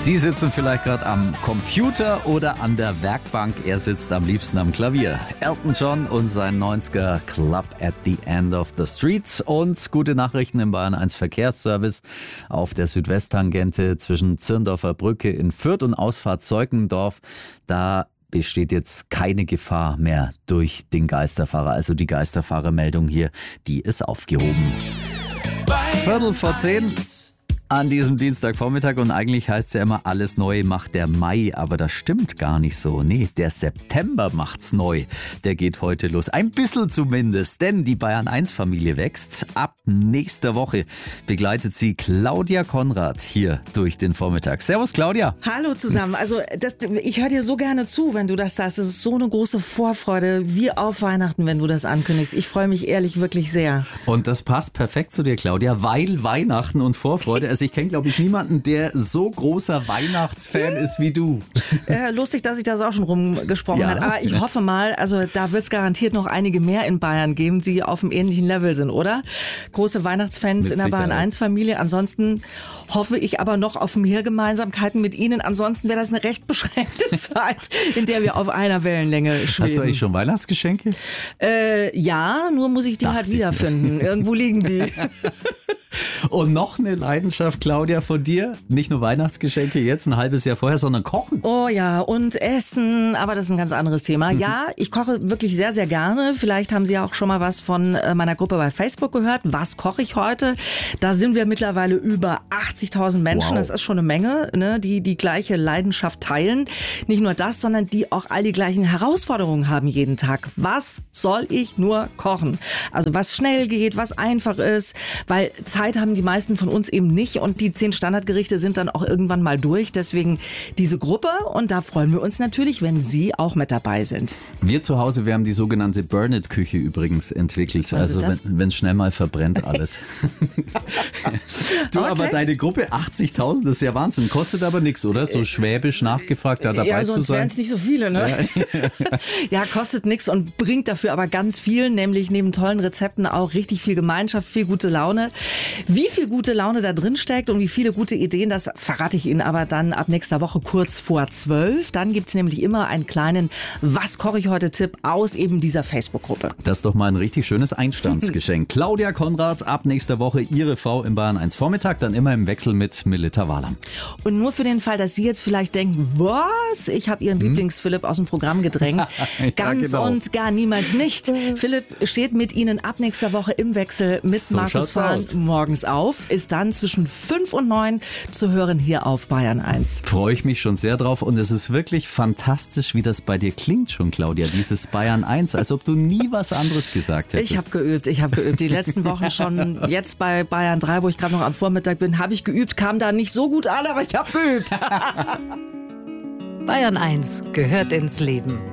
Sie sitzen vielleicht gerade am Computer oder an der Werkbank. Er sitzt am liebsten am Klavier. Elton John und sein 90er Club at the End of the Street. Und gute Nachrichten im Bayern 1 Verkehrsservice auf der Südwesttangente zwischen Zirndorfer Brücke in Fürth und Ausfahrt Zeukendorf. Da besteht jetzt keine Gefahr mehr durch den Geisterfahrer. Also die Geisterfahrermeldung hier, die ist aufgehoben. 9:15 an diesem Dienstagvormittag und eigentlich heißt es ja immer, alles neu macht der Mai, aber das stimmt gar nicht so. Nee, der September macht's neu. Der geht heute los. Ein bisschen zumindest, denn die Bayern-1-Familie wächst. Ab nächster Woche begleitet sie Claudia Konrad hier durch den Vormittag. Servus Claudia. Hallo zusammen. Also ich höre dir so gerne zu, wenn du das sagst. Es ist so eine große Vorfreude, wie auf Weihnachten, wenn du das ankündigst. Ich freue mich ehrlich wirklich sehr. Und das passt perfekt zu dir, Claudia, weil Weihnachten und Vorfreude, also ich kenne, glaube ich, niemanden, der so großer Weihnachtsfan ist wie du. Lustig, dass ich das auch schon rumgesprochen habe. Aber ich hoffe mal, also da wird es garantiert noch einige mehr in Bayern geben, die auf einem ähnlichen Level sind, oder? Große Weihnachtsfans Mit in der Sicherheit. Bayern-1-Familie. Ansonsten hoffe ich aber noch auf mehr Gemeinsamkeiten mit Ihnen. Ansonsten wäre das eine recht beschränkte Zeit, in der wir auf einer Wellenlänge schweben. Hast du eigentlich schon Weihnachtsgeschenke? Ja, nur muss ich die halt wiederfinden. Irgendwo liegen die. Und noch eine Leidenschaft, Claudia, von dir. Nicht nur Weihnachtsgeschenke jetzt ein halbes Jahr vorher, sondern Kochen. Oh ja, und Essen, aber das ist ein ganz anderes Thema. Ja, ich koche wirklich sehr, sehr gerne. Vielleicht haben Sie ja auch schon mal was von meiner Gruppe bei Facebook gehört. Was koche ich heute? Da sind wir mittlerweile über 80.000 Menschen. Wow. Das ist schon eine Menge, ne, die die gleiche Leidenschaft teilen. Nicht nur das, sondern die auch all die gleichen Herausforderungen haben jeden Tag. Was soll ich nur kochen? Also was schnell geht, was einfach ist, weil Zeit haben die meisten von uns eben nicht und die 10 Standardgerichte sind dann auch irgendwann mal durch. Deswegen diese Gruppe und da freuen wir uns natürlich, wenn Sie auch mit dabei sind. Wir zu Hause, wir haben die sogenannte Burn-It-Küche übrigens entwickelt. Was ist das? Wenn es schnell mal verbrennt alles. Du, Okay. aber deine Gruppe 80.000, das ist ja Wahnsinn. Kostet aber nichts, oder? So schwäbisch nachgefragt, da dabei Ja, zu sonst sein. wären es nicht so viele, ne? Ja, kostet nichts und bringt dafür aber ganz viel, nämlich neben tollen Rezepten auch richtig viel Gemeinschaft, viel gute Laune. Wie viel gute Laune da drin steckt und wie viele gute Ideen, das verrate ich Ihnen aber dann ab nächster Woche kurz vor 12. Dann gibt's nämlich immer einen kleinen Was koche ich heute Tipp aus eben dieser Facebook-Gruppe. Das ist doch mal ein richtig schönes Einstandsgeschenk. Claudia Konrad, ab nächster Woche Ihre Frau im Bayern 1 Vormittag, dann immer im Wechsel mit Melita Wahler. Und nur für den Fall, dass Sie jetzt vielleicht denken, was? Ich habe Ihren Lieblings-Philipp aus dem Programm gedrängt. Ja, Ganz genau. und gar niemals nicht. Philipp steht mit Ihnen ab nächster Woche im Wechsel mit So Markus schaut's Fahn aus. morgens auf. Ist dann zwischen 5 und 9 zu hören hier auf Bayern 1. Freue ich mich schon sehr drauf und es ist wirklich fantastisch, wie das bei dir klingt schon, Claudia, dieses Bayern 1, als ob du nie was anderes gesagt hättest. Ich habe geübt. Die letzten Wochen schon. Jetzt bei Bayern 3, wo ich gerade noch am Vormittag bin, habe ich geübt. Kam da nicht so gut an, aber ich habe geübt. Bayern 1 gehört ins Leben.